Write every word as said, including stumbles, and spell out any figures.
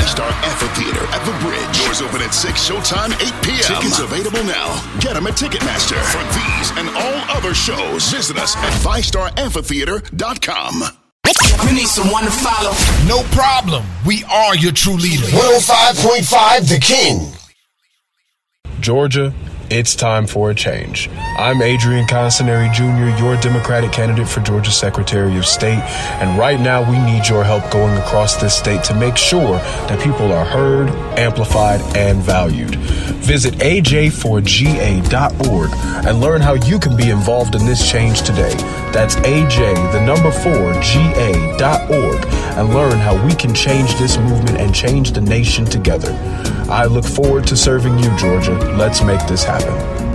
Five Star Amphitheater at the Bridge. Doors open at six, showtime eight p.m. Tickets available now. Get them at Ticketmaster. For these and all other shows, visit us at five star amphitheater dot com. You need someone to follow. No problem. We are your true leaders. one oh five point five The King. Georgia, it's time for a change. I'm Adrian Consinari Junior, your Democratic candidate for Georgia Secretary of State, and right now we need your help going across this state to make sure that people are heard, amplified, and valued. Visit A J four G A dot org and learn how you can be involved in this change today. That's A J, the number four, G A dot org, and learn how we can change this movement and change the nation together. I look forward to serving you, Georgia. Let's make this happen.